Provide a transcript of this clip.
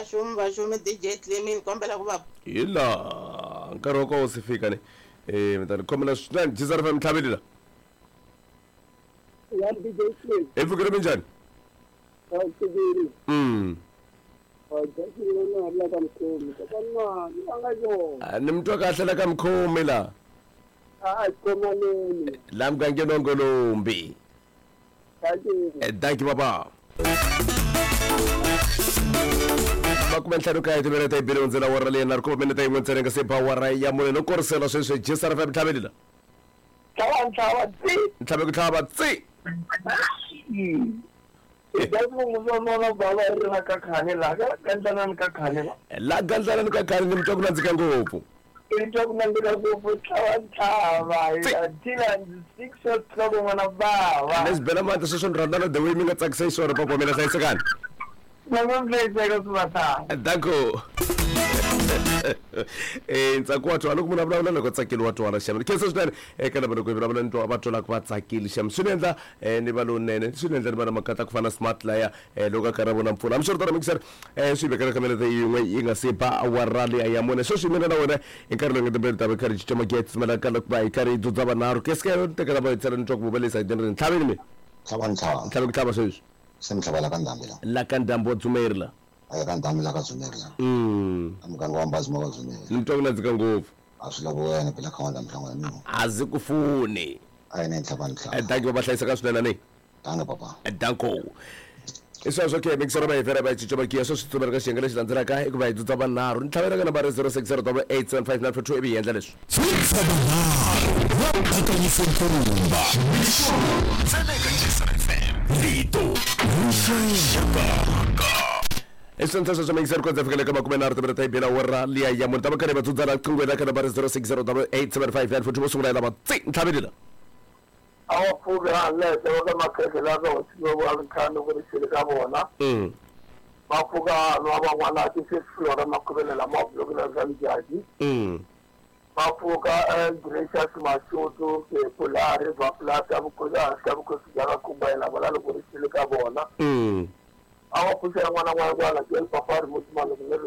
Vashumi DJ Clemin kombela kubaba. Yila nkaroko usifika ne mntana khomela swinene Jizara FM Mthabelila. Ya DJ Clemin. Evukile njani? Awukubili. Ni mtu akahlala kamkhomi la. Komaleni. La mkangenongolombi. Thank you baba. Makumentlaro ka itibere tay bilonzela warale narko meneta imwentsere ngase power ya mole no korsela seswe Jizara FM Mthabelila. Nthabe ku thaba tsi. La ganzana ka khane ni mtoko nandzika ngopfu. Lesbela manje sesondrandana the way mina tsakisa isoro papa mina sayisekani. Danko. Ntsakwathi aloku mina vulavula loko tsakile watu wala xamani khensa swinene eka lava loko vulavula nto avatwa la ku va tsakile xamani swinendla ni va lonene swinendla ni va na makata ku fana smart laya loko a karhi a vona mpfula hambiswiritano mixer swi vekela kameleta yin'we yi nga se ba awara leya ya mune sweswi mina na wena hi nkarhi lowu nga tembele ta va karhi cinca magets mala kala ku va hi karhi hi dzudza vanharhu keske tekela va hi tsela ni twa ku vuvelisa hi denrini nthaveni mi nthlabe ku tlhava sweswi semhlaba la kandambi la kandambi wa dzumerila ayakandambi la ka Dzumeri amganga wa Mbazima wa Dzumeri ni mtwa ku nandzika ngopfu asilabo wena phela khawanda mhlangana ni azi kufuni ayina enhlabani hlaba danki baba hlayiseka swinene ni tanga papa danko iswo ke mixer ba ifera ba chicho ba kiya so sitsumela ka xiyenge lexi landzelaka hi ku va hi dzudza vanharhu ni tlhavela ka nambara 06087594 ivi hi endla leswi Essenza swa mixer kwanza fika le ka makumenharhu tibere ta ibela wara liya ya munhu ta va karhi va dzudzana qinghweni ka nambara 06087594 sungula lava tsi Mthabelila. Awaphuka lese wakamakhehlela kawothikobwakhanda kulisile kabona baphuka nwaban'wana tiseflora makhuvelela mavulokela zalijaji baphuka Gracious Mashutu Polari vaplata vukosi bya kakhumbayela valalo kulisile kabona awaphuxela n'wana n'wana kwala ke papa ri mutimalo